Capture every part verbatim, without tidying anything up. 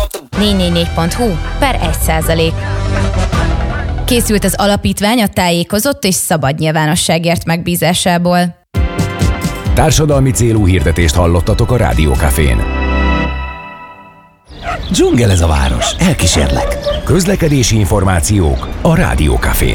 négy négy négy pont hu per egy százalék. Készült az alapítvány a tájékozott és szabad nyilvánosságért megbízásából. Társadalmi célú hirdetést hallottatok a Rádió Cafén. Dzsungel ez a város, elkísérlek. Közlekedési információk a Rádió Cafén.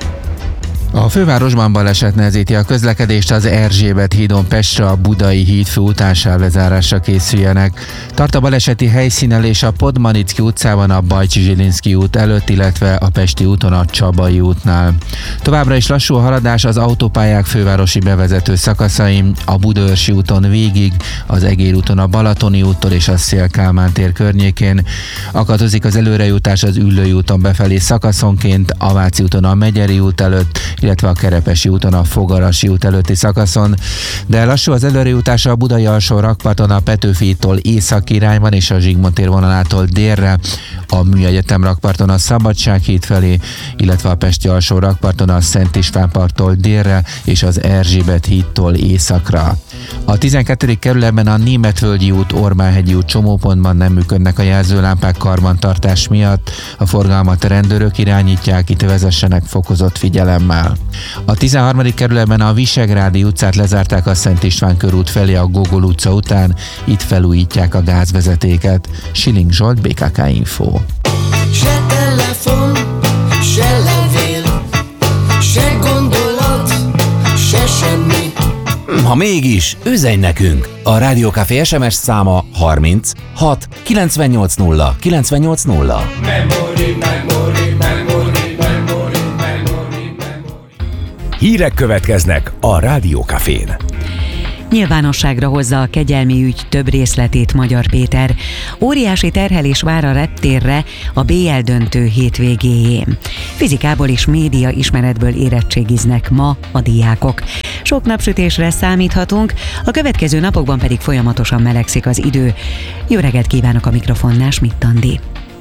A fővárosban baleset nehezíti a közlekedést, az Erzsébet hídon Pestre a Budai híd fő után sávlezárásra készüljenek. Tart a baleseti helyszínelés a Podmanicki utcában a Bajcsi-Zsilinszky út előtt, illetve a Pesti úton a Csabai útnál. Továbbra is lassú a haladás az autópályák fővárosi bevezető szakaszain, a Budaörsi úton végig, az Egér úton a Balatoni úttól és a Széll-Kálmán tér környékén. Akadozik az előrejutás az Üllői úton befelé szakaszonként, a Váci úton a Megyeri út előtt, illetve a Kerepesi úton a Fogarasi út előtti szakaszon, de lassú az előrejutás a Budai alsó rakparton a Petőfi hídtól észak irányban és a Zsigmond tér vonalától délre, a Műegyetem rakparton a Szabadság híd felé, illetve a Pesti alsó rakparton a Szent István parttól délre és az Erzsébet hídtól északra. A tizenkettedik kerületben a Németvölgyi út, Orbánhegyi út csomópontban nem működnek a jelzőlámpák karbantartás miatt, a forgalmat rendőrök irányítják, itt vezessenek fokozott figyelemmel. A tizenharmadik kerületben a Visegrádi utcát lezárták a Szent István körút felé a Gogol utca után, itt felújítják a gázvezetéket. Siling Zsolt, bé ká ká Info. Se telefon, se levél, se gondolat, se semmi. Ha mégis, üzenj nekünk! A Rádió Café es em es száma harminc hat kilencvennyolc nulla kilencvennyolc nulla. Memory, memory, memory, memory, memory, memory. Hírek következnek a Rádió Cafén. Nyilvánosságra hozza a kegyelmi ügy több részletét Magyar Péter. Óriási terhelés vár a reptérre a bé el döntő hétvégéjén. Fizikából és média ismeretből érettségiznek ma a diákok. Sok napsütésre számíthatunk, a következő napokban pedig folyamatosan melegszik az idő. Jó reggelt kívánok, a mikrofonnál Schmidt Andi.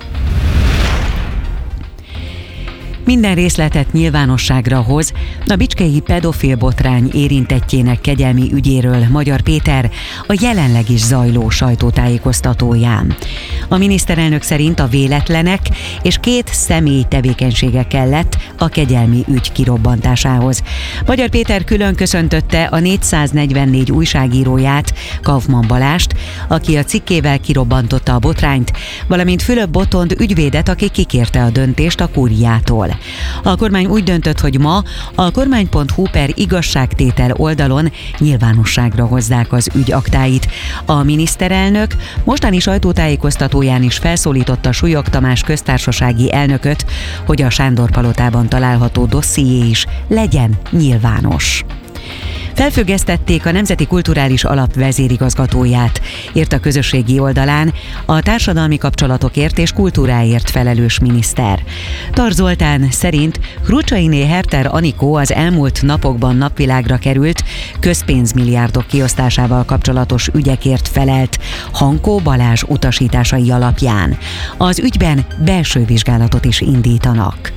Minden részletet nyilvánosságra hoz a bicskei pedofil botrány érintettjének kegyelmi ügyéről Magyar Péter a jelenleg is zajló sajtótájékoztatóján. A miniszterelnök szerint a véletlenek és két személy tevékenysége kellett a kegyelmi ügy kirobbantásához. Magyar Péter külön köszöntötte a négyszáznegyvennégy újságíróját, Kaufmann Balást, aki a cikkével kirobbantotta a botrányt, valamint Fülöp Botond ügyvédet, aki kikérte a döntést a Kúriától. A kormány úgy döntött, hogy ma a kormány pont hu per igazságtétel oldalon nyilvánosságra hozzák az ügy aktáit. A miniszterelnök mostani sajtótájékoztatóján is felszólította Súlyog Tamás köztársasági elnököt, hogy a Sándor-palotában található dosszié is legyen nyilvános. Felfüggesztették a Nemzeti Kulturális Alap vezérigazgatóját, írt a közösségi oldalán a társadalmi kapcsolatokért és kultúráért felelős miniszter. Tar Zoltán szerint Krucsainé Herter Anikó az elmúlt napokban napvilágra került közpénzmilliárdok kiosztásával kapcsolatos ügyekért felelt Hankó Balázs utasításai alapján. Az ügyben belső vizsgálatot is indítanak.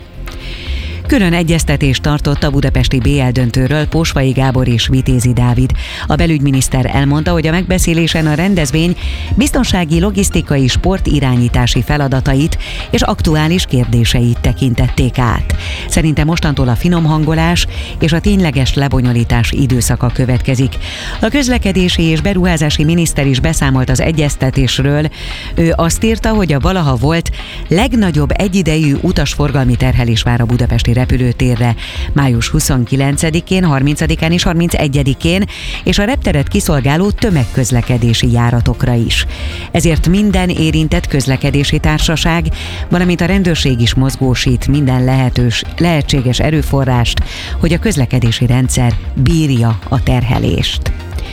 Külön egyeztetést tartott a budapesti bé el döntőről Pósvai Gábor és Vitézi Dávid. A belügyminiszter elmondta, hogy a megbeszélésen a rendezvény biztonsági, logisztikai, sportirányítási feladatait és aktuális kérdéseit tekintették át. Szerinte mostantól a finom hangolás és a tényleges lebonyolítás időszaka következik. A közlekedési és beruházási miniszter is beszámolt az egyeztetésről. Ő azt írta, hogy a valaha volt legnagyobb egyidejű utasforgalmi terhelés vár a budapesti repülőtérre május huszonkilencedikén, harmincadikán és harmincegyedikén, és a repteret kiszolgáló tömegközlekedési járatokra is. Ezért minden érintett közlekedési társaság, valamint a rendőrség is mozgósít minden lehetős, lehetséges erőforrást, hogy a közlekedési rendszer bírja a terhelést.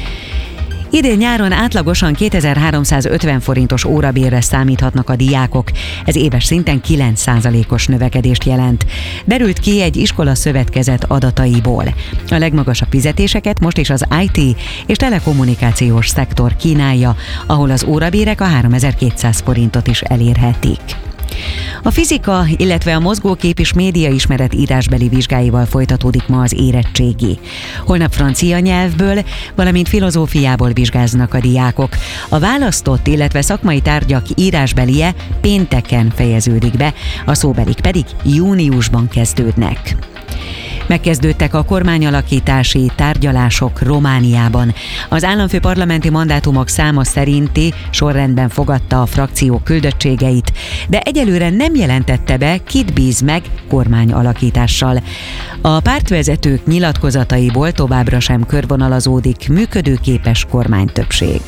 Idén nyáron átlagosan kétezer-háromszázötven forintos órabérre számíthatnak a diákok. Ez éves szinten kilenc százalékos növekedést jelent. Derült ki egy iskola szövetkezet adataiból. A legmagasabb fizetéseket most is az i té és telekommunikációs szektor kínálja, ahol az órabérek a háromezer-kétszáz forintot is elérhetik. A fizika, illetve a mozgókép és médiaismeret írásbeli vizsgáival folytatódik ma az érettségi. Holnap francia nyelvből, valamint filozófiából vizsgáznak a diákok. A választott, illetve szakmai tárgyak írásbelie pénteken fejeződik be, a szóbelik pedig júniusban kezdődnek. Megkezdődtek a kormányalakítási tárgyalások Romániában. Az államfő parlamenti mandátumok száma szerinti sorrendben fogadta a frakció küldöttségeit, de egyelőre nem jelentette be, kit bíz meg kormányalakítással. A pártvezetők nyilatkozataiból továbbra sem körvonalazódik működőképes kormánytöbbség.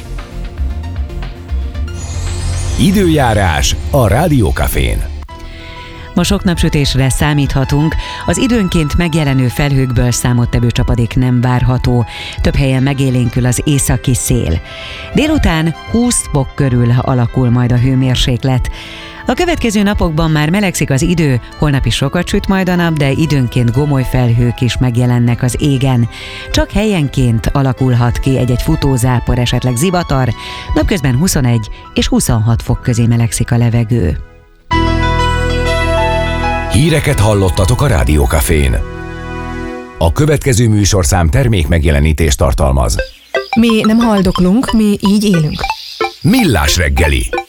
Időjárás a Rádiókafén. Ma sok napsütésre számíthatunk, az időnként megjelenő felhőkből számottevő csapadék nem várható, több helyen megélénkül az északi szél. Délután húsz fok körül alakul majd a hőmérséklet. A következő napokban már melegszik az idő, holnap is sokat süt majd a nap, de időnként gomoly felhők is megjelennek az égen. Csak helyenként alakulhat ki egy-egy futózápor, esetleg zivatar, napközben huszonegy és huszonhat fok közé melegszik a levegő. Híreket hallottatok a Rádiókafén. A következő műsorszám termék megjelenítést tartalmaz. Mi nem haldoklunk, mi így élünk. Millás reggeli.